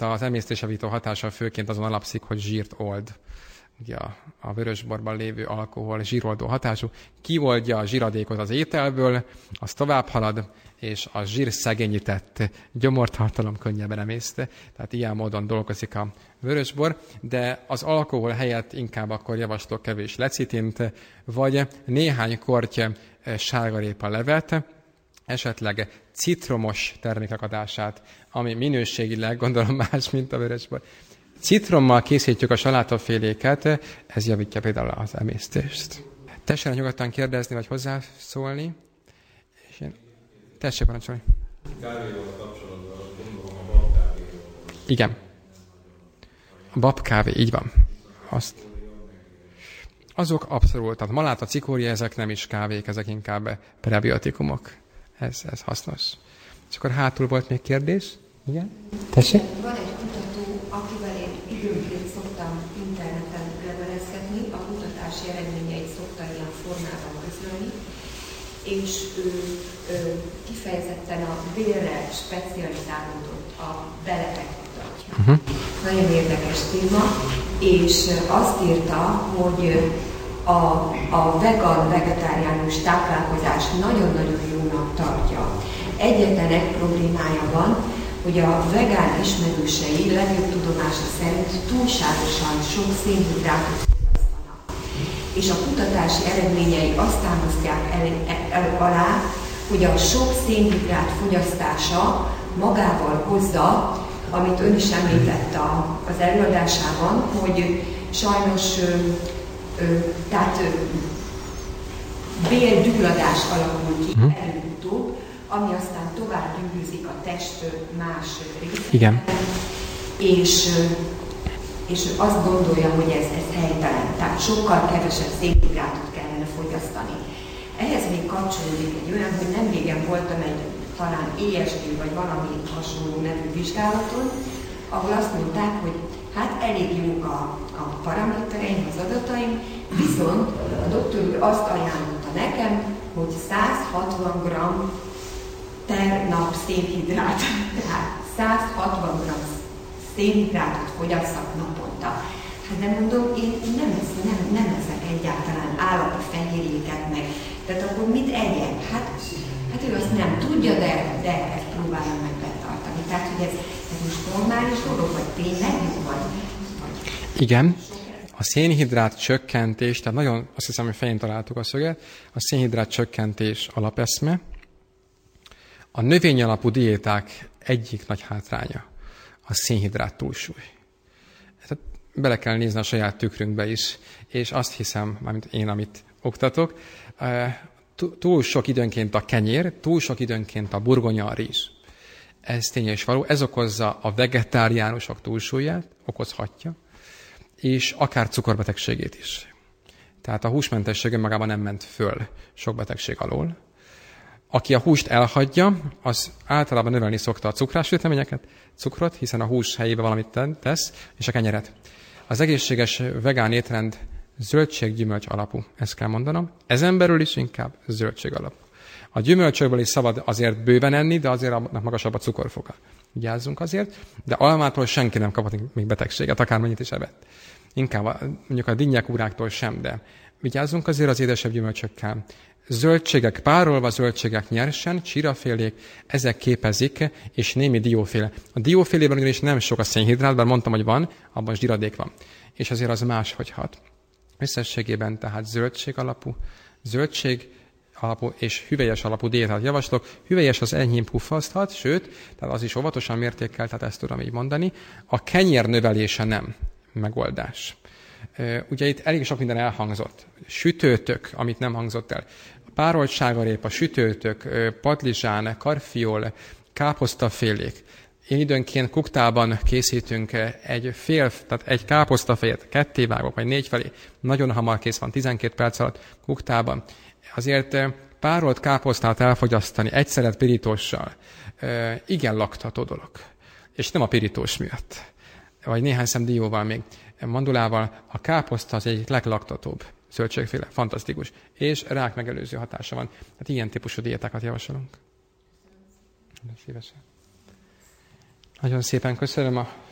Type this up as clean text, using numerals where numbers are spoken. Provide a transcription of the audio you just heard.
egyébként az emésztésjavító hatása főként azon alapszik, hogy zsírt old. Ugye a vörösborban lévő alkohol zsíroldó hatású, kioldja a zsíradékot az ételből, az tovább halad, és a zsírszegényített gyomortartalom könnyebben emészte. Tehát ilyen módon dolgozik a vörösbor, de az alkohol helyett inkább akkor javaslok kevés lecitint, vagy néhány korty sárgarépa levet, esetleg citromos termékek adását, ami minőségileg gondolom más, mint a vörösbor. Citrommal készítjük a salátaféléket, ez javítja például az emésztést. Tessék nyugodtan kérdezni, vagy hozzászólni. És én... Tessék parancsolni. Kávéval kapcsolatban gondolom a babkávéval. Igen. A babkávé, így van. Azok abszolút, tehát maláta, cikória, ezek nem is kávék, ezek inkább prebiotikumok. Ez hasznos. És akkor hátul volt még kérdés? Igen? Tessék? Van egy kutató, akivel én időnként szoktam interneten levelezgetni, a kutatási eredményeit szokta ilyen formában közölni, és ő kifejezetten a bélre specializálódott, a beletek kutatja. Nagyon érdekes téma, és azt írta, hogy a vegan-vegetáriánus táplálkozás nagyon-nagyon jónak tartja. Egyetlen egy problémája van, hogy a vegán ismerősei legjobb tudomása szerint túlságosan sok szénhidrátot fogyasztanak. És a kutatási eredményei azt támasztják alá, hogy a sok szénhidrát fogyasztása magával hozza, amit ön is említett az előadásában, hogy sajnos bélgyulladás alakul ki előbb-utóbb, ami aztán tovább gyűrűzik a test más részében. És azt gondolja, hogy ez helytelen. Tehát sokkal kevesebb szénhidrátot kellene fogyasztani. Ehhez még kapcsolódik egy olyan, hogy nem régen voltam egy talán ESG vagy valami hasonló nevű vizsgálaton, ahol azt mondták, hogy hát elég jók a paramétereim, az adataim, viszont a doktor úr azt ajánlotta nekem, hogy 160 g per nap szénhidrát, tehát 160 g szénhidrátot fogyasszak naponta. Hát nem mondom, én nem eszek egyáltalán állati fehérjéket meg. Tehát akkor mit egyek? Hát ő azt nem tudja, de ezt próbálja meg betartani. Tehát, hogy ez most normális dolog, vagy tényleg jó, vagy... Igen. A szénhidrát csökkentés, tehát nagyon, azt hiszem, hogy fején találtuk a szöget, a szénhidrát csökkentés alapeszme. A növényalapú diéták egyik nagy hátránya a szénhidrát túlsúly. Tehát bele kell nézni a saját tükrünkbe is, és azt hiszem, mármint én, amit oktatok, túl sok időnként a kenyér, túl sok időnként a burgonya, a rizs. Ez tény és való, ez okozza a vegetáriánusok túlsúlyát, okozhatja, és akár cukorbetegségét is. Tehát a húsmentesség önmagában nem ment föl sok betegség alól. Aki a húst elhagyja, az általában növelni szokta a cukrásüteményeket, cukrot, hiszen a hús helyébe valamit tesz, és a kenyeret. Az egészséges vegán étrend zöldséggyümölcs alapú, ezt kell mondanom. Ezen belül is inkább zöldség alapú. A gyümölcsökből is szabad azért bőven enni, de azért annak magasabb a cukorfoka. Vigyázzunk azért, de almától senki nem kaphat még betegséget, akármennyit is evett. Inkább mondjuk a dinnyekúráktól sem, de vigyázzunk azért az édesebb gyümölcsökkel. Zöldségek párolva, zöldségek nyersen, csirafélék, ezek képezik, és némi dióféle. A diófélében ugyanis nem sok a szénhidrát, bár mondtam, hogy van, abban zsíradék van. És azért az máshogy hat. Összességében tehát zöldség alapú és hüvelyes alapú diétát javaslok. Hüvelyes az enyhén puffaszthat, sőt, tehát az is óvatosan mértékkel, tehát ezt tudom így mondani. A kenyér növelése nem megoldás. Ugye itt elég sok minden elhangzott. Sütőtök, amit nem hangzott el. Párolt sárgarépa, sütőtök, padlizsán, karfiol, káposztafélék. Én időnként kuktában készítünk tehát egy káposztafejet, ketté vágok, vagy 4 felé. Nagyon hamar kész van, 12 perc alatt kuktában. Azért párolt káposztát elfogyasztani egy szelet pirítóssal igen laktató dolog. És nem a pirítós miatt. Vagy néhány szem dióval még. Mandulával a káposzta az egyik leglaktatóbb zöldségféle, fantasztikus. És rák megelőző hatása van. Hát ilyen típusú diétákat javasolunk. Szívesen. Nagyon szépen köszönöm a